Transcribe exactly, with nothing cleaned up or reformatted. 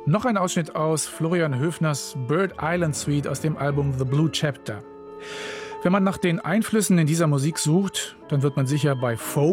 Noch ein Ausschnitt aus Florian Höfners Bird Island Suite aus dem Album The Blue Chapter. Wenn man nach den Einflüssen in dieser Musik sucht, dann wird man sicher bei Folk